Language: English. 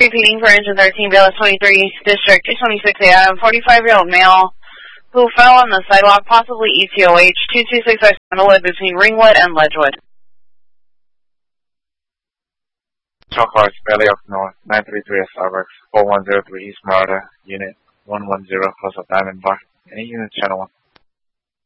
Repeating for engine 13, Bayless 23, District 226 AM, 45-year-old male who fell on the sidewalk, possibly ETOH, 2265 Sandalwood between Ringwood and Ledgewood. Cars, Valley of North, 933 Starbucks, 4103 East Marauder, Unit 110, close up Diamond Bar. Any unit channel 1.